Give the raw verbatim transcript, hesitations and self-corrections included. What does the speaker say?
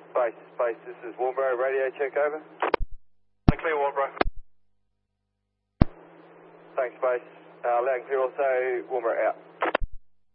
Space, space, this is Warnbro, radio check over. Clear, Warnbro. Thanks, space. Uh, loud and clear also, Warnbro out.